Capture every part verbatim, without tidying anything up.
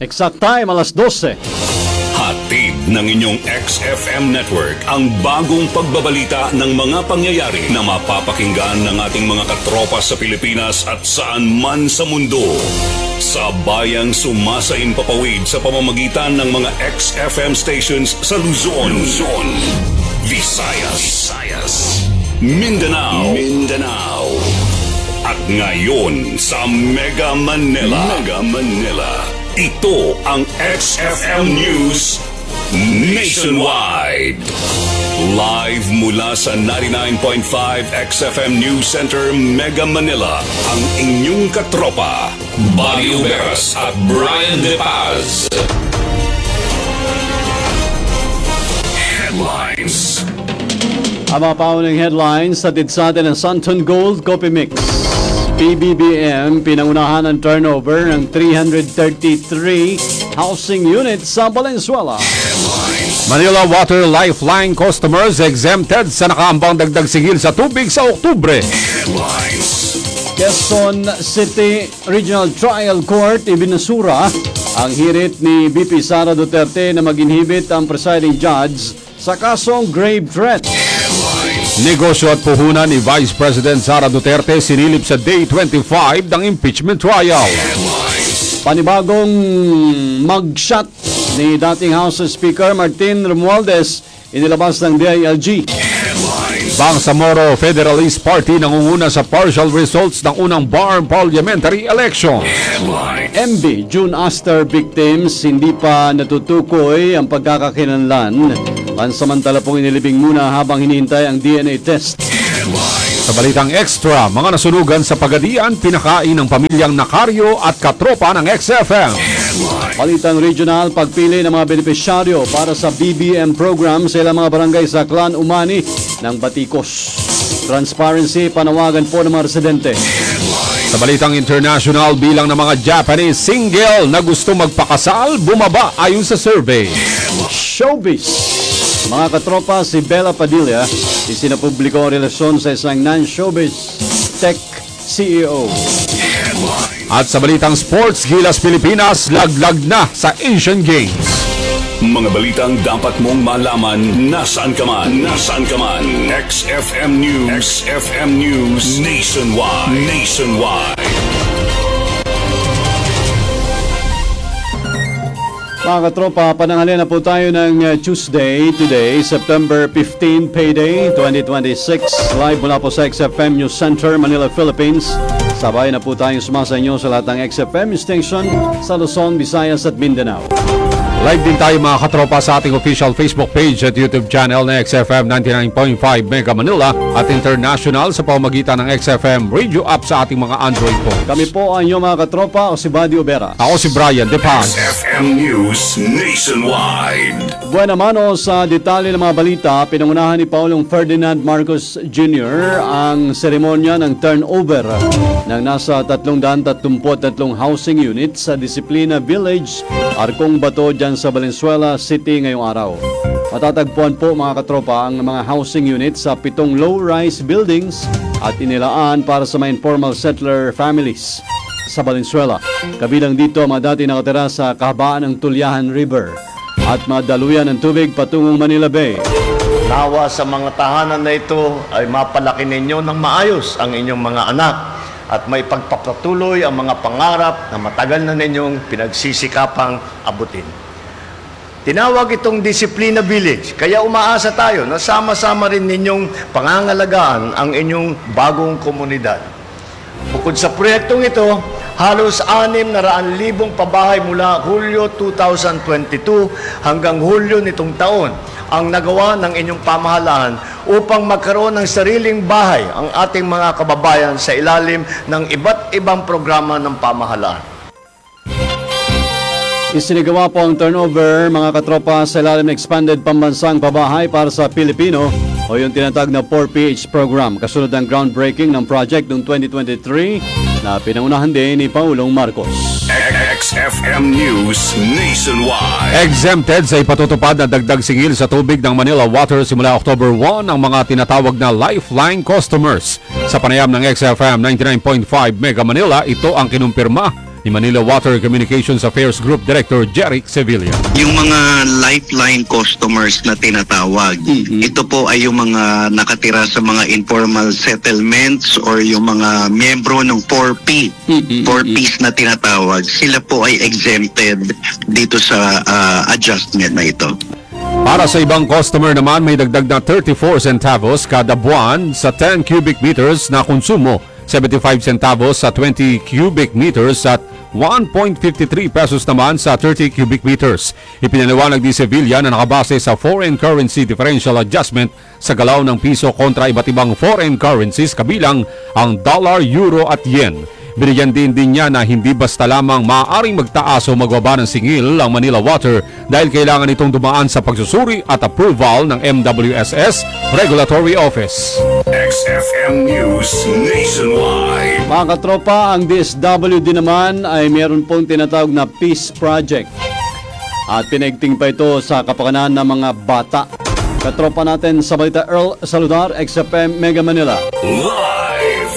Exact time, alas dose. Hatid ng inyong X F M Network ang bagong pagbabalita ng mga pangyayari na mapapakinggan ng ating mga katropa sa Pilipinas at saan man sa mundo. Sa bayang sumasain papawid sa pamamagitan ng mga X F M stations sa Luzon, Luzon, Visayas, Visayas, Mindanao, Mindanao, at ngayon sa Mega Manila, Mega Manila. Ito ang X F M News Nationwide. Live mula sa ninety-nine point five X F M News Center, Mega Manila, ang inyong katropa, Buddy Uberas at Brian De Paz. Headlines. Ang mga paunang headlines sa sa atin ng Santon Gold Coffee Mix. P B B M pinangunahan ang turnover ng three hundred thirty-three housing units sa Valenzuela. Manila Water Lifeline customers exempted sa nakaambang dagdag sigil sa tubig sa Oktubre. Quezon City Regional Trial Court ibinasura ang hirit ni V P Sara Duterte na mag-inhibit ang presiding judge sa kasong grave threat. Negosyo at puhunan ni Vice President Sara Duterte sinilip sa Day twenty-five ng impeachment trial. Panibagong mugshot ni dating House Speaker Martin Romualdez inilabas ng D I L G. Bangsamoro Federalist Party nangunguna sa partial results ng unang B A R parliamentary election. M B June Aster victims hindi pa natutukoy ang pagkakakilanlan. Pansamantala pong inilibing muna habang hinihintay ang D N A test. Sa balitang extra, mga nasunugan sa Pagadian, pinakain ng pamilyang Nakaryo at katropa ng X F M. Balitang regional, pagpili ng mga benepisyaryo para sa B B M program sa ilang mga barangay sa Clan Umani ng Batikos. Transparency, panawagan po ng mga residente. Sa balitang international, bilang ng mga Japanese single na gusto magpakasal, bumaba ayon sa survey. Showbiz. Mga katropa, si Bella Padilla isinapubliko ang relasyon sa isang non-showbiz tech C E O. At sa balitang sports, Gilas Pilipinas laglag na sa Asian Games. Mga balitang dapat mong malaman nasaan ka man, nasaan ka man. X F M News, X F M News Nationwide, Nationwide. Mga katropa, pananghalian na po tayo ng Tuesday, today, September fifteenth, payday twenty twenty-six. Live mula po sa X F M News Center, Manila, Philippines. Sabay na po tayong sumasa inyo sa lahat ng X F M station sa Luzon, Visayas at Mindanao. Live din tayo mga katropa sa ating official Facebook page at YouTube channel na X F M ninety-nine point five Mega Manila at international sa pamamagitan ng X F M radio app sa ating mga Android phones. Kami po ang inyong mga katropa, o si Buddy Uberas. Ako si Brian De Paz. X F M News Nationwide. Buwan naman o sa detalye ng mga balita, pinangunahan ni Paulong Ferdinand Marcos Junior ang seremonya ng turnover ng nasa three hundred thirty-three housing units sa Disiplina Village, Arkong Bato, dyan sa Valenzuela City ngayong araw. Matatagpuan po mga katropa ang mga housing units sa pitong low-rise buildings at inilaan para sa mga informal settler families sa Valenzuela. Kabilang dito mga dati nakatira sa kahabaan ng Tulyahan River at madaluyan ng tubig patungong Manila Bay. Nawa sa mga tahanan na ito ay mapalaki ninyo ng maayos ang inyong mga anak at may pagpapatuloy ang mga pangarap na matagal na ninyong pinagsisikapang abutin. Tinawag itong Disiplina Village, kaya umaasa tayo na sama-sama rin ninyong pangangalagaan ang inyong bagong komunidad. Bukod sa proyektong ito, halos anim na raan libong pabahay mula Hulyo two thousand twenty-two hanggang Hulyo nitong taon ang nagawa ng inyong pamahalaan upang magkaroon ng sariling bahay ang ating mga kababayan sa ilalim ng iba't ibang programa ng pamahalaan. Isinigawa po ang turnover mga katropa sa ilalim ng expanded pambansang pabahay para sa Pilipino o yung tinatag na four P H program. Kasunod ng groundbreaking ng project noong twenty twenty-three na pinangunahan din ni Pangulong Marcos. X F M News Nationwide. Exempted sa ipatutupad na dagdag singil sa tubig ng Manila Water simula October one ang mga tinatawag na Lifeline customers. Sa panayam ng X F M ninety-nine point five Mega Manila, ito ang kinumpirma ni Manila Water Communications Affairs Group Director Jeric Sevilla. Yung mga lifeline customers na tinatawag, ito po ay yung mga nakatira sa mga informal settlements or yung mga miyembro ng four P, four Ps na tinatawag. Sila po ay exempted dito sa uh, adjustment na ito. Para sa ibang customer naman, may dagdag na thirty-four centavos kada buwan sa ten cubic meters na konsumo, seventy-five centavos sa twenty cubic meters at one point five three pesos naman sa thirty cubic meters. Ipinaliwanag ni Sevilla na nakabase sa foreign currency differential adjustment sa galaw ng piso kontra iba't ibang foreign currencies kabilang ang dollar, euro at yen. Binigyan din din niya na hindi basta lamang maaaring magtaas o magbaba ng singil ang Manila Water dahil kailangan itong dumaan sa pagsusuri at approval ng M W S S Regulatory Office. X F M News Nationwide. Mga katropa, ang D S W D naman ay meron pong tinatawag na Peace Project. At pinagting pa ito sa kapakanan ng mga bata. Katropa natin sa balita, Earl Saludar, X F M Mega Manila. Live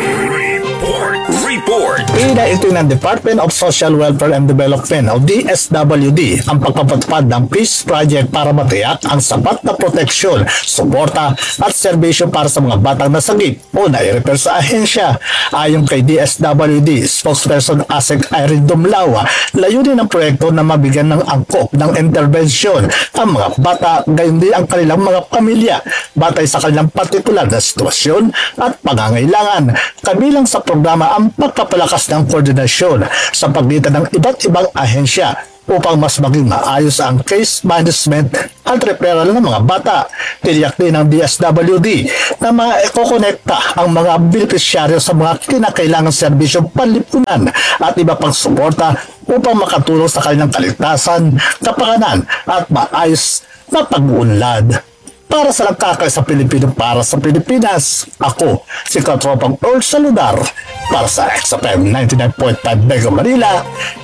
report. Report. Ina ito ng Department of Social Welfare and Development o D S W D ang pagpapatupad ng Peace Project para matiyak ang sapat na proteksyon, suporta at serbisyo para sa mga batang nasagip o nai-refer sa ahensya. Ayon kay D S W D spokesperson Asek Irene Dumlawa, layunin ng proyekto na mabigyan ng angkop ng intervensyon ang mga bata gayon din ang kanilang mga pamilya batay sa kanilang partikular na sitwasyon at pangangailangan. Kabilang sa programa ang pagpapalakas ng koordinasyon sa pagitan ng iba't ibang ahensya upang mas maging maayos ang case management at referral ng mga bata. Tiniyak din ng D S W D na ma-ekonekta ang mga benepisyaryo sa mga kinakailangang serbisyong panlipunan at iba pang suporta upang makatulong sa kanilang kaligtasan, kapakanan at maayos na pag-uunlad. Para sa nagkakay sa Pilipino, para sa Pilipinas, ako, si Katropang Earl Saludar, para sa X F M ninety-nine point five Mega Manila,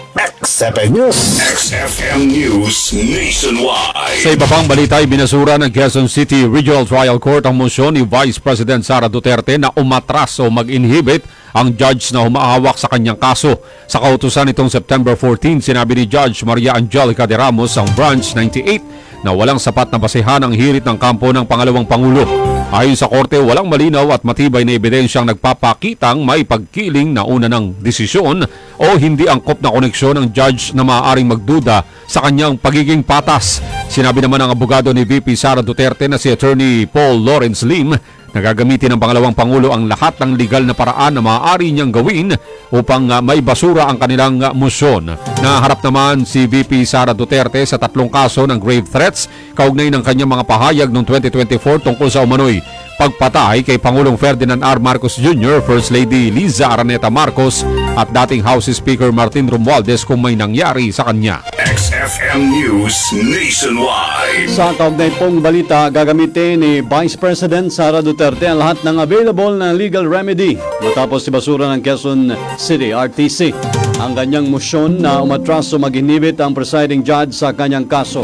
X F M News. X F M News Nationwide. Sa iba pang balita, binasura ng Quezon City Regional Trial Court ang motion ni Vice President Sara Duterte na umatras o mag-inhibit ang judge na humahawak sa kanyang kaso. Sa kautusan nitong September fourteenth, sinabi ni Judge Maria Angelica de Ramos ang Branch ninety-eight na walang sapat na basehan ang hirit ng kampo ng pangalawang Pangulo. Ayon sa korte, walang malinaw at matibay na ebidensyang nagpapakitang may pagkiling na una ng desisyon o hindi angkop na koneksyon ng judge na maaaring magduda sa kanyang pagiging patas. Sinabi naman ng abogado ni V P Sara Duterte na si Attorney Paul Lawrence Lim na gagamitin ng pangalawang Pangulo ang lahat ng legal na paraan na maaari niyang gawin upang uh, may basura ang kanilang uh, motion. Naharap naman si V P Sara Duterte sa tatlong kaso ng grave threats kaugnay ng kanyang mga pahayag noong twenty twenty-four tungkol sa umano'y pagpatay kay Pangulong Ferdinand R. Marcos Junior, First Lady Liza Araneta Marcos at dating House Speaker Martin Romualdez kung may nangyari sa kanya. X F M News Nationwide. Sa kaugnay pong balita, gagamitin ni Vice President Sara Duterte ang lahat ng available na legal remedy matapos ibasura ng Quezon City R T C ang kanyang motion na umatras o mag-inhibit ang presiding judge sa kanyang kaso.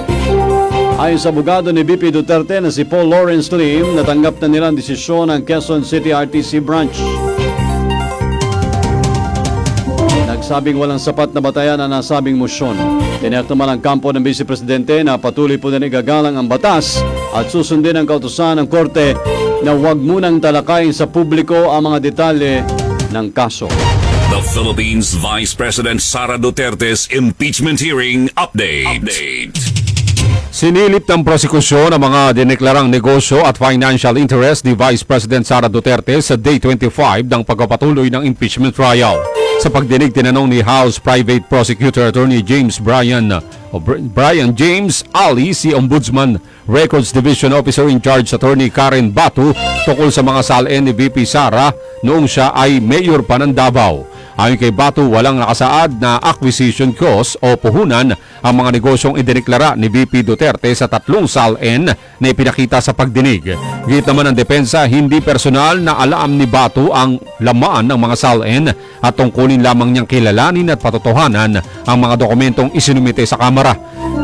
Ayon sa abogado ni V P Duterte na si Paul Lawrence Lim, natanggap na nila ang desisyon ng Quezon City R T C branch. Nagsabing walang sapat na batayan ang nasabing motion. Tiniyak naman ang kampo ng Vice Presidente na patuloy po na igagalang ang batas at susundin ang kautusan ng Korte na huwag munang talakayin sa publiko ang mga detalye ng kaso. The Philippines Vice President Sara Duterte's impeachment hearing update. Update. Sinilip ng prosekusyon ang mga dineklarang negosyo at financial interest ni Vice President Sara Duterte sa Day twenty-five ng pagpapatuloy ng impeachment trial. Sa pagdinig, tinanong ni House Private Prosecutor Attorney James Brian o Brian James Ali si Ombudsman Records Division Officer in Charge Attorney Karen Batu tungkol sa mga salin ni V P Sara noong siya ay mayor pa ng Davao. Ayon kay Batu, walang nakasaad na acquisition cost o puhunan ang mga negosyong idineklara ni V P Duterte sa tatlong salin na ipinakita sa pagdinig. Git naman ng depensa, hindi personal na alam ni Batu ang laman ng mga salin at tungkulin lamang niyang kilalanin at patotohanan ang mga dokumentong isinumite sa Kamara.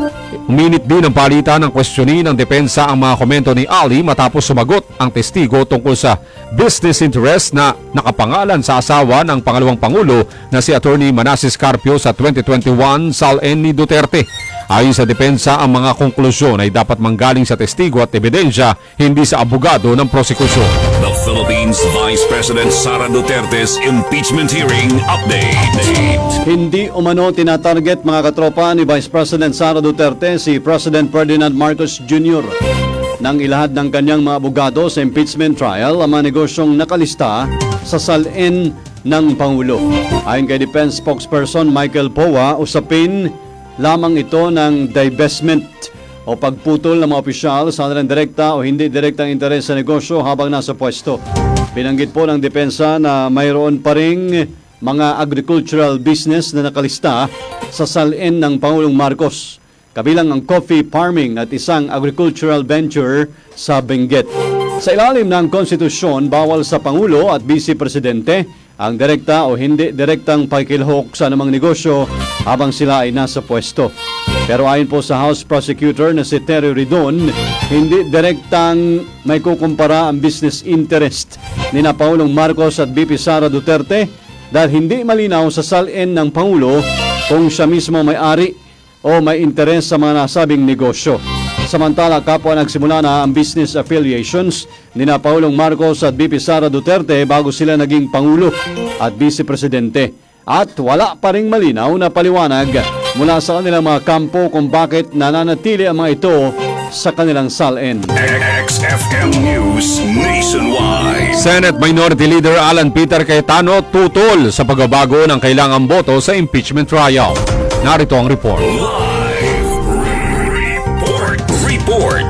Uminit din ang palitan ng kwestiyonin ng depensa ang mga komento ni Ali matapos sumagot ang testigo tungkol sa business interest na nakapangalan sa asawa ng pangalawang pangulo na si Attorney Manasseh Carpio sa twenty twenty-one SALN ni Duterte. Ayon sa depensa, ang mga konklusyon ay dapat manggaling sa testigo at ebidensya, hindi sa abogado ng prosekusyon. The Philippines Vice President Sara Duterte's impeachment hearing update. Hindi umano tinatarget mga katropa ni Vice President Sara Duterte si President Ferdinand Marcos Junior Nang ilahad ng kanyang mga abogado sa impeachment trial ang mga negosyong nakalista sa SALN ng Pangulo. Ayon kay Defense Spokesperson Michael Poa, usapin lamang ito ng divestment o pagputol ng mga opisyal sa kanilang direkta o hindi direktang interes sa negosyo habang nasa pwesto. Binanggit po ng depensa na mayroon pa ring mga agricultural business na nakalista sa SALN ng Pangulong Marcos, kabilang ang coffee farming at isang agricultural venture sa Benguet. Sa ilalim ng konstitusyon, bawal sa Pangulo at Vice Presidente ang direkta o hindi direktang pakikilahok sa anumang negosyo habang sila ay nasa pwesto. Pero ayon po sa House Prosecutor na si Terry Ridon, hindi direktang may kukumpara ang business interest ni na Pangulong Marcos at V P Sara Duterte dahil hindi malinaw sa SALN ng Pangulo kung siya mismo may-ari o may interes sa mga nasabing negosyo. Samantala, kapwa nagsimula na ang business affiliations ni na Pangulong Marcos at V P Sara Duterte bago sila naging Pangulo at Vice Presidente. At wala pa ring malinaw na paliwanag mula sa kanilang mga kampo kung bakit nananatili ang mga ito sa kanilang SALN. X F M News Nationwide. Senate Minority Leader Alan Peter Cayetano tutol sa pagbabago ng kailangang boto sa impeachment trial. Narito ang report. Live report. Report.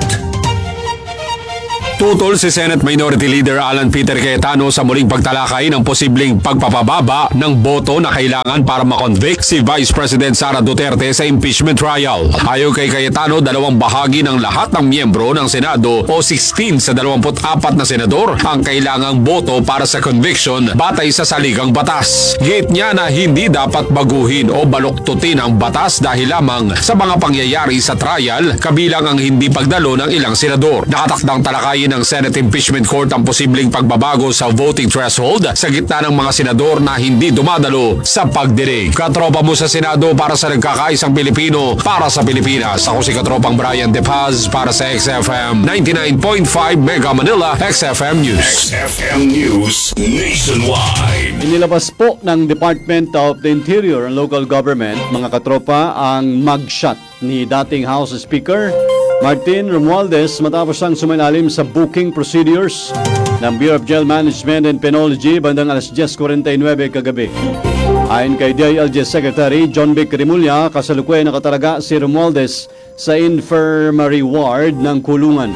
Tutol si Senate Minority Leader Alan Peter Cayetano sa muling pagtalakay ng posibleng pagpapababa ng boto na kailangan para makonvict si Vice President Sara Duterte sa impeachment trial. Ayon kay Cayetano, dalawang bahagi ng lahat ng miyembro ng Senado o sixteen sa dalawampu't apat na senador ang kailangang boto para sa conviction batay sa saligang batas. Git niya na hindi dapat baguhin o baluktutin ang batas dahil lamang sa mga pangyayari sa trial, kabilang ang hindi pagdalo ng ilang senador. Nakatakdang talakayin ng Senate Impeachment Court ang posibleng pagbabago sa voting threshold sa gitna ng mga senador na hindi dumadalo sa pagdinig. Katropa mo sa Senado para sa nagkakaisang Pilipino, para sa Pilipinas. Ako si Katropang Brian De Paz para sa X F M ninety-nine point five Mega Manila, X F M News. X F M News Nationwide. Inilabas po ng Department of the Interior and Local Government, mga katropa, ang mugshot ni dating House Speaker Martin Romualdez matapos ang sumilalim sa booking procedures ng Bureau of Jail Management and Penology bandang alas ten forty-nine kagabi. Ayon kay D I L J Secretary John Vic Rimulya, kasalukuyan nakatalaga si Romualdez sa infirmary ward ng kulungan.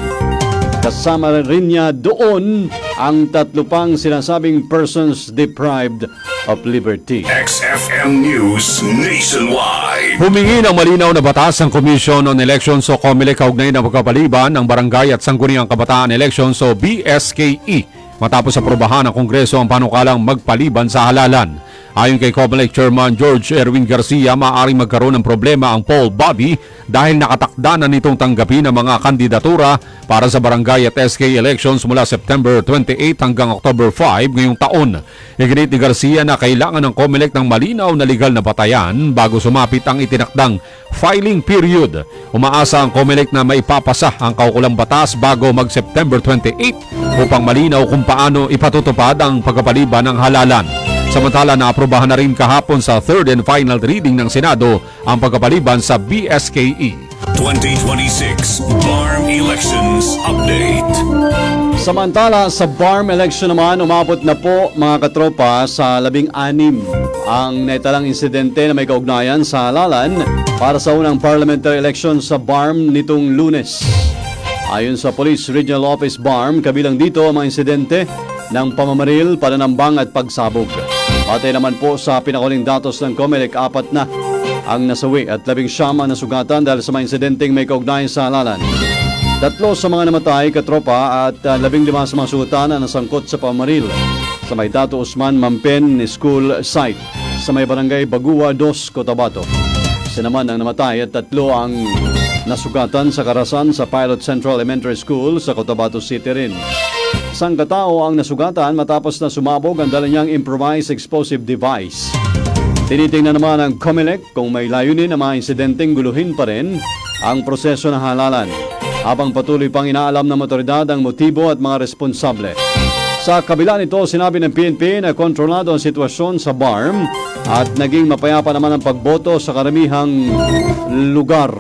Kasama rin niya doon ang tatlo pang sinasabing persons deprived of liberty. X F M News Nationwide. Humingi ng malinaw na batas ang Commission on Elections o COMELEC kaugnay ng pagkapaliban ng Barangay at Sangguniang Kabataan Elections o B S K E matapos aprobahan ng Kongreso ang panukalang magpaliban sa halalan. Ayon kay COMELEC Chairman George Erwin Garcia, maaaring magkaroon ng problema ang poll body dahil nakatakda na nitong tanggapin ang mga kandidatura para sa barangay at S K elections mula September twenty-eight hanggang October five ngayong taon. Iginit ni Garcia na kailangan ng COMELEC ng malinaw na legal na batayan bago sumapit ang itinakdang filing period. Umaasa ang COMELEC na maipapasa ang kaukulang batas bago mag-September twenty-eight upang malinaw kung paano ipatutupad ang pagkapaliban ng halalan. Samantala, naaprobahan na rin kahapon sa third and final reading ng Senado ang pagkapaliban sa B S K E. twenty twenty-six B A R M Elections Update. Samantala, sa B A R M election naman, umabot na po mga katropa sa labing anim ang naitalang insidente na may kaugnayan sa halalan para sa unang parliamentary election sa B A R M nitong Lunes. Ayon sa Police Regional Office B A R M, kabilang dito ang mga insidente ng pamamaril, pananambang at pagsabog. Patay naman po sa pinakuling datos ng COMELEC, apat na ang nasawi at labing siyam ang nasugatan dahil sa mga insidenteng may kaugnayan sa halalan. Tatlo sa mga namatay, katropa, at uh, labing lima sa mga sugatan na nasangkot sa pamamaril sa may Dato Usman Mampen School site sa may barangay Bagua dos, Cotabato. Isa naman ang namatay at tatlo ang nasugatan sa karasan sa Pilot Central Elementary School sa Cotabato City rin. Isang katao ang nasugatan matapos na sumabog ang dala niyang improvised explosive device. Tinitingnan naman ng COMELEC kung may layunin na mga insidenteng guluhin pa rin ang proseso ng halalan, habang patuloy pang inaalam ng otoridad ang motibo at mga responsable. Sa kabila nito, sinabi ng P N P na kontrolado ang sitwasyon sa B A R M at naging mapayapa naman ang pagboto sa karamihang lugar.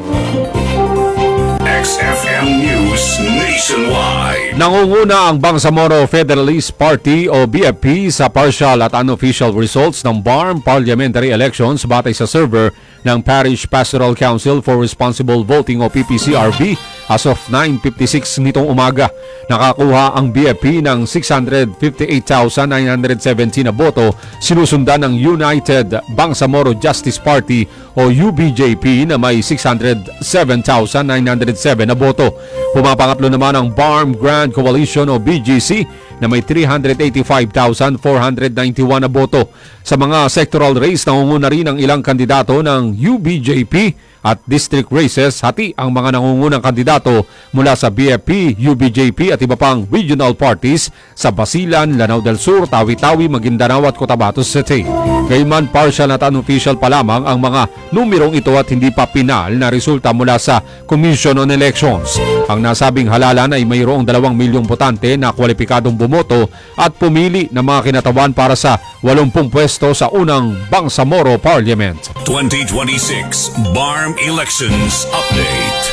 X F M News Nationwide. Nangunguna ang Bangsamoro Federalist Party o B F P sa partial at unofficial results ng B A R M parliamentary elections batay sa server ng Parish Pastoral Council for Responsible Voting o P P C R V as of nine fifty-six nitong umaga. Nakakuha ang B F P ng six hundred fifty-eight thousand nine hundred seventeen na boto, sinusundan ng United Bangsamoro Justice Party o U B J P na may six hundred seven thousand nine hundred seven na boto. Pumapangatlo naman ang B A R M Grand Coalition o B G C na may three hundred eighty-five thousand four hundred ninety-one na boto. Sa mga sectoral race, nangunguna rin ang ilang kandidato ng U B J P at district races, hati ang mga nangungunang kandidato mula sa B F P, U B J P at iba pang regional parties sa Basilan, Lanao del Sur, Tawi-Tawi, Maguindanao at Cotabato City. Gayunman, partial at unofficial pa lamang ang mga numerong ito at hindi pa pinal na resulta mula sa Commission on Elections. Ang nasabing halalan ay mayroong dalawang milyong botante na kwalipikadong bumoto at pumili ng mga kinatawan para sa walumpung pwesto sa unang Bangsamoro Parliament. twenty twenty-six B A R M Elections Update.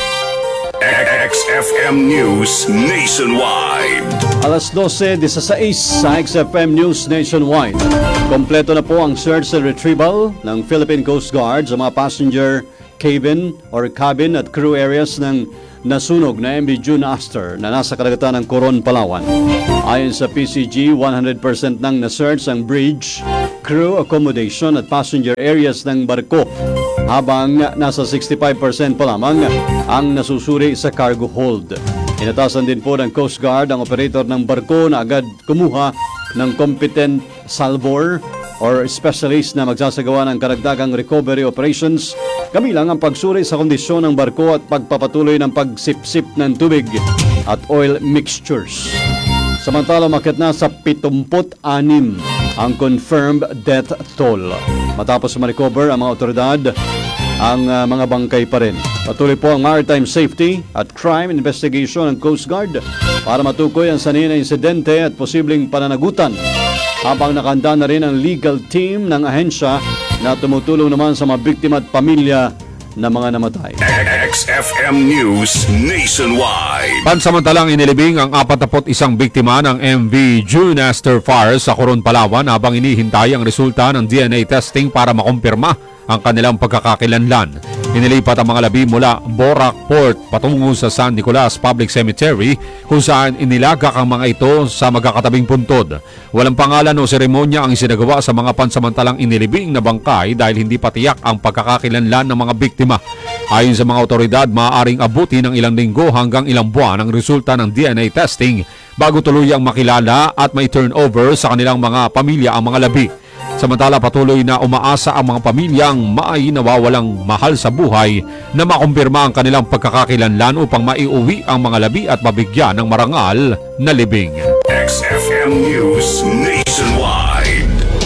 X F M News Nationwide. Alas dose sixteen sa X F M News Nationwide. Kompleto na po ang search and retrieval ng Philippine Coast Guard sa mga passenger cabin or cabin at crew areas ng nasunog na M V June Astor na nasa karagatan ng Coron, Palawan. Ayon sa P C G, one hundred percent nang na-search ang bridge, crew accommodation at passenger areas ng barko, habang nasa sixty-five percent pa lamang ang nasusuri sa cargo hold. Inatasan din po ng Coast Guard ang operator ng barko na agad kumuha ng competent salvor or specialist na magsasagawa ng karagdagang recovery operations, kamilang ang pagsuri sa kondisyon ng barko at pagpapatuloy ng pagsipsip ng tubig at oil mixtures. Samantala, makit na sa seventy-six ang confirmed death toll. Matapos ma-recover ang mga otoridad, ang uh, mga bangkay pa rin. Patuloy po ang maritime safety at crime investigation ng Coast Guard para matukoy ang sanhi na insidente at posibleng pananagutan, habang nakahanda na rin ang legal team ng ahensya na tumutulong naman sa mga biktima at pamilya na mga namatay. X F M News Nationwide. Pansamantalang inilibing ang forty-one biktima ng M V June Astor Fire sa Coron, Palawan habang inihintay ang resulta ng D N A testing para makumpirma ang kanilang pagkakakilanlan. Inilipat ang mga labi mula Borac Port patungo sa San Nicolas Public Cemetery kung saan inilagak ang mga ito sa magkakatabing puntod. Walang pangalan o seremonya ang isinagawa sa mga pansamantalang inilibing na bangkay dahil hindi pa tiyak ang pagkakakilanlan ng mga biktima. Ayon sa mga otoridad, maaaring abuti ng ilang linggo hanggang ilang buwan ang resulta ng D N A testing bago tuluyang makilala at may turnover sa kanilang mga pamilya ang mga labi. Samantala, patuloy na umaasa ang mga pamilyang may nawawalang mahal sa buhay na makumpirma ang kanilang pagkakakilanlan upang maiuwi ang mga labi at mabigyan ng marangal na libing. X F M News Nationwide.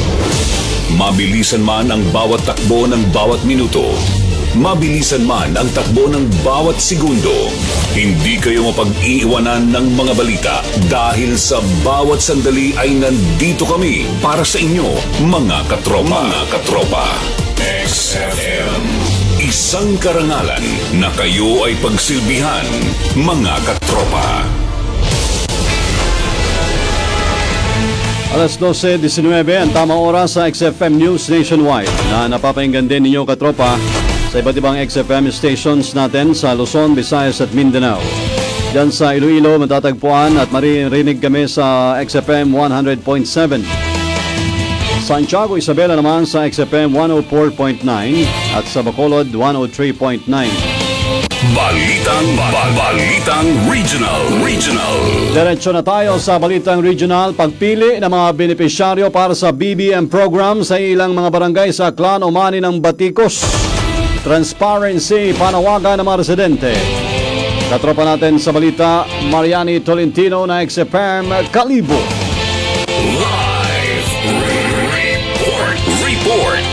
Mabilisan man ang bawat takbo ng bawat minuto, mabilisan man ang takbo ng bawat segundo, hindi kayo mapag-iiwanan ng mga balita dahil sa bawat sandali ay nandito kami para sa inyo, mga katropa. Mga katropa. X F M. Isang karangalan na kayo ay pagsilbihan, mga katropa. Alas dose nineteen ang tamang oras sa X F M News Nationwide na napapahinggan din ninyo, katropa, sa iba't ibang X F M stations natin sa Luzon, Visayas at Mindanao. Diyan sa Iloilo, matatagpuan at maririnig kami sa X F M one hundred point seven. Santiago, Isabela naman sa X F M one oh four point nine at sa Bacolod one oh three point nine. Balitang ba- Balitang Regional Regional. Diretso na tayo sa Balitang Regional. Pagpili ng mga benepisyaryo para sa B B M program sa ilang mga barangay sa Clan Omani ng Batikos. Transparency, panawagan ng mga residente. Katropa natin sa balita, Mariani Tolentino na X F M Kalibo. Live report. Report.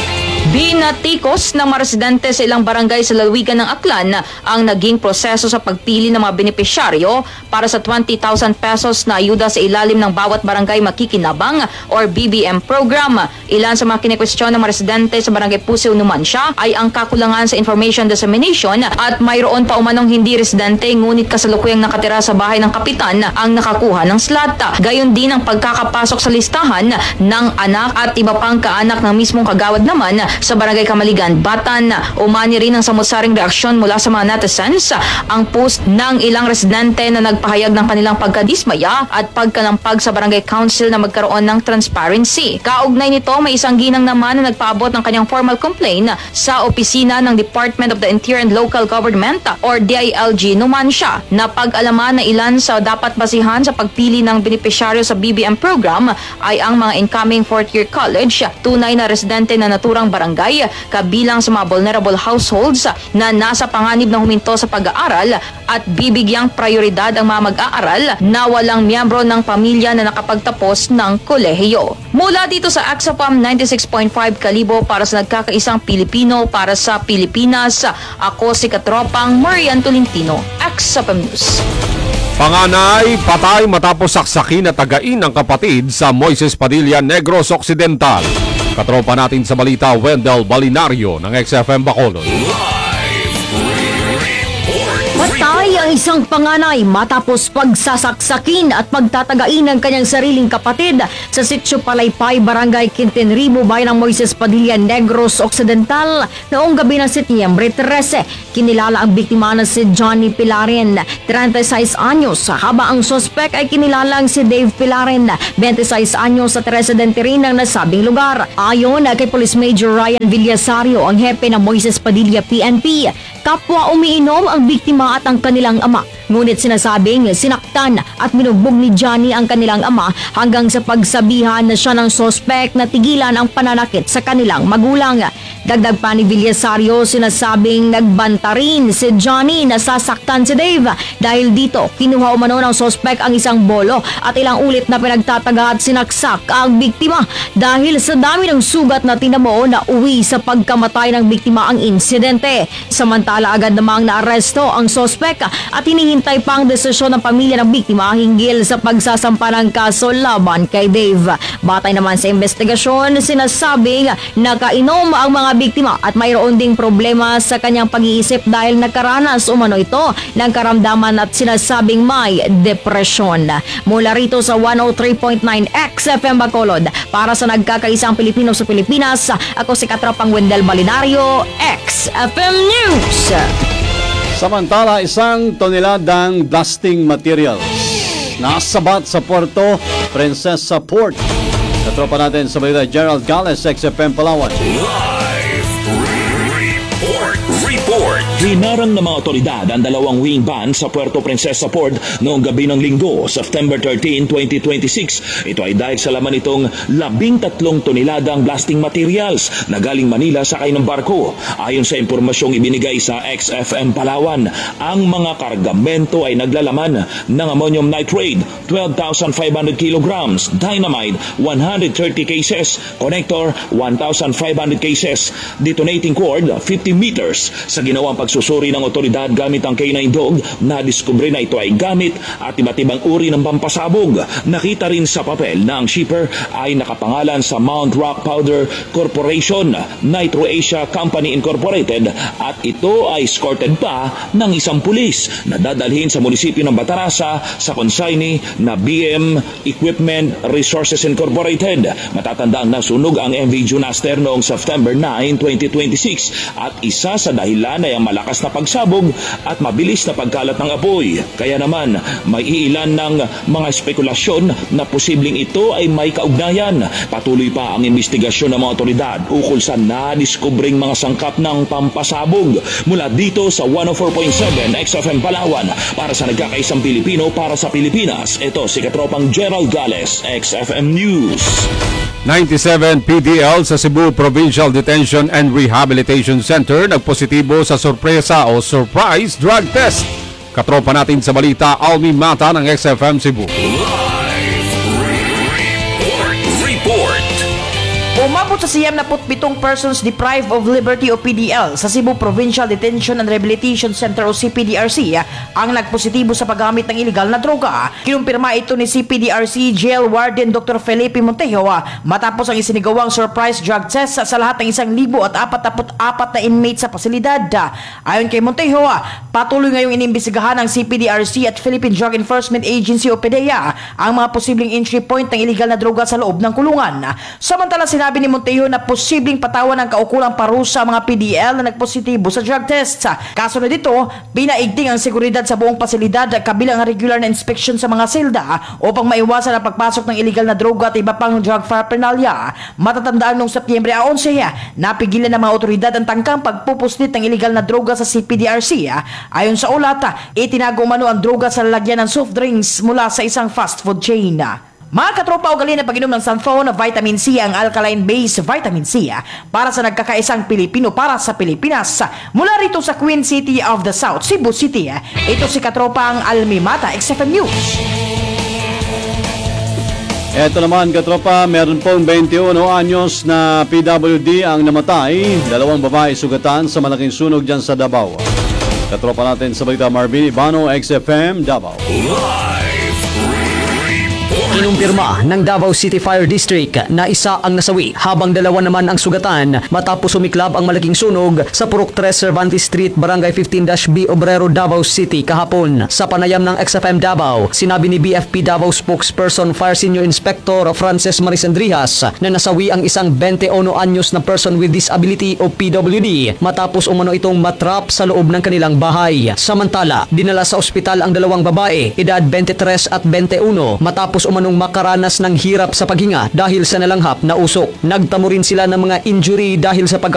Binatikos ng mga residente sa ilang barangay sa lalawigan ng Aklan ang naging proseso sa pagpili ng mga benepisyaryo para sa twenty thousand pesos na ayuda sa ilalim ng bawat barangay makikinabang or B B M program. Ilan sa mga kinikwestiyon ng mga residente sa barangay Pusiw, Numancia ay ang kakulangan sa information dissemination at mayroon pa umanong hindi residente ngunit kasalukuyang nakatira sa bahay ng kapitan ang nakakuha ng slot. Gayon din ang pagkakapasok sa listahan ng anak at iba pang kaanak ng mismong kagawad naman sa Barangay Kamaligan, Batan. Umani rin ang samot-saring reaksyon mula sa mga netizens ang post ng ilang residente na nagpahayag ng kanilang pagkadismaya at pagkalampag sa Barangay Council na magkaroon ng transparency. Kaugnay nito, may isang ginang naman na nagpaabot ng kanyang formal complaint sa opisina ng Department of the Interior and Local Government or D I L G Numancia na pag-alaman na ilan sa dapat basihan sa pagpili ng benepisyaryo sa B B M program ay ang mga incoming fourth year college, tunay na residente na naturang barangay, kabilang sa mga vulnerable households na nasa panganib na huminto sa pag-aaral at bibigyang prioridad ang mga mag-aaral na walang miyembro ng pamilya na nakapagtapos ng kolehiyo. Mula dito sa X F M ninety-six point five Kalibo para sa nagkakaisang Pilipino para sa Pilipinas, ako si Katropang Marian Tolentino, X F M News. Panganay, patay matapos saksakin at tagain ang kapatid sa Moises Padilla, Negros Occidental. Katropa natin sa balita, Wendell Balinario ng X F M Bacolod. Live report. Patay ang isang panganay matapos pagsasaksakin at pagtatagain ng kanyang sariling kapatid sa Sitio Palaypay, Barangay Quintenribo, bayan ng Moises Padilla, Negros Occidental noong gabi ng Setyembre trese. Kinilala ang biktima na si Johnny Pilaren, thirty-six anyos, habang ang sospek ay kinilalang si Dave Pilaren, twenty-six anyos at residente rin ng nasabing lugar. Ayon kay Police Major Ryan Villasario, ang hepe ng Moises Padilla P N P, kapwa umiinom ang biktima at ang kanilang ama. Ngunit sinasabing sinaktan at binugbog ni Johnny ang kanilang ama hanggang sa pagsabihan na siya ng sospek na tigilan ang pananakit sa kanilang magulang. Dagdag pa ni Villasario, sinasabing nagbanta rin si Johnny na sasaktan si Dave. Dahil dito, kinuha umano ng sospek ang isang bolo at ilang ulit na pinagtataga at sinaksak ang biktima. Dahil sa dami ng sugat na tinamo, na uwi sa pagkamatay ng biktima ang insidente. Samantala, agad namang naaresto ang sospek at hinihintay pa ang desisyon ng pamilya ng biktima hinggil sa pagsasampa ng kaso laban kay Dave. Batay naman sa investigasyon, sinasabing nakainom ang mga biktima at mayroon ding problema sa kanyang pag-iisip dahil nakaranas umano ito ng karamdaman at sinasabing may depresyon. Mula rito sa one oh three point nine X F M Bacolod, para sa nagkakaisang Pilipino sa Pilipinas, ako si Katropang Wendell Balinario, X F M News. Samantala, isang toneladang blasting materials nasabat sa Puerto Princesa Port. Katropa natin sa balita, Gerald Gales, X F M Palawan. Live report. Report. Hinarang ng mga otoridad ang dalawang wing ban sa Puerto Princesa Port noong gabi ng Linggo, September thirteenth, twenty twenty-six. Ito ay dahil sa laman itong labing tatlong toneladang blasting materials na galing Manila sakay ng barko. Ayon sa impormasyong ibinigay sa X F M Palawan, ang mga kargamento ay naglalaman ng ammonium nitrate, twelve thousand five hundred kilograms, dynamite, one hundred thirty cases, connector, one thousand five hundred cases, detonating cord, fifty meters. Sa ginawang pagsusuri ng otoridad gamit ang K nine dog, nadiskubre na ito ay gamit at iba't ibang uri ng pampasabog. Nakita rin sa papel na ang shipper ay nakapangalan sa Mount Rock Powder Corporation, Nitro Asia Company Incorporated, at ito ay escorted pa ng isang pulis na dadalhin sa munisipyo ng Batarasa sa consignee na B M Equipment Resources Incorporated. Matatandang nasunog ang M V Junaster noong September ninth, twenty twenty-six at isa sa dahilan ay ang malakas na pagsabog at mabilis na pagkalat ng apoy. Kaya naman, may iilan ng mga spekulasyon na posibleng ito ay may kaugnayan. Patuloy pa ang investigasyon ng mga otoridad ukol sa nadiskubring mga sangkap ng pampasabog. Mula dito sa one oh four point seven X F M Palawan, para sa nagkakaisang Pilipino para sa Pilipinas, ito si Katropang Gerald Gales, X F M News. ninety-seven P D L sa Cebu Provincial Detention and Rehabilitation Center nagpositibo sa sorpresa o surprise drug test. Katropa natin sa balita, Almi Mata ng X F M Cebu. Live report. Report. Umabot sa siyam na putbitong persons deprived of liberty o P D L sa Cebu Provincial Detention and Rehabilitation Center o C P D R C ang nagpositibo sa paggamit ng illegal na droga. Kinumpirma ito ni C P D R C Jail Warden Doctor Felipe Montejo matapos ang isinigawang surprise drug test sa lahat ng isang libo at apat na apat na inmates sa pasilidad. Ayon kay Montejo, patuloy ngayong inimbestigahan ng C P D R C at Philippine Drug Enforcement Agency o PDEA ang mga posibleng entry point ng illegal na droga sa loob ng kulungan. Samantala, sinabi ni Montejo na posibleng patawan ng kaukulang parusa ang mga P D L na nagpositibo sa drug test. Kasunod dito, pinaigting ang seguridad sa buong pasilidad kabilang ang regular na inspection sa mga selda upang maiwasan ang pagpasok ng illegal na droga at iba pang drug paraphernalia. Matatandaan noong Setyembre eleven, napigilan ng mga otoridad ang tangkang pagpupuslit ng illegal na droga sa C P D R C. Ayon sa ulat, itinago umano ang droga sa lalagyan ng soft drinks mula sa isang fast food chain. Mga katropa, ugali na pag-inom ng Santhone Vitamin C ang alkaline-based vitamin C para sa nagkakaisang Pilipino para sa Pilipinas. Mula rito sa Queen City of the South, Cebu City, ito si katropang Almi Mata, X F M News. Eto naman katropa, meron pong twenty-one anyos na P W D ang namatay. Dalawang babae sugatan sa malaking sunog dyan sa Davao. Katropa natin sa balita, Marvin Ibano, X F M, Davao. Live Inumpirma ng Davao City Fire District na isa ang nasawi habang dalawa naman ang sugatan matapos sumiklab ang malaking sunog sa Purok tres Cervantes Street, Barangay fifteen B, Obrero, Davao City kahapon. Sa panayam ng X F M Davao, sinabi ni B F P Davao spokesperson Fire Senior Inspector Frances Maris Andrias na nasawi ang isang twenty-one anyos na person with disability o P W D matapos umano itong matrap sa loob ng kanilang bahay. Samantala, dinala sa ospital ang dalawang babae, edad twenty-three at twenty-one, matapos umano nung makaranas ng hirap sa paghinga dahil sa nalanghap na usok. Nagtamo rin sila ng mga injury dahil sa pag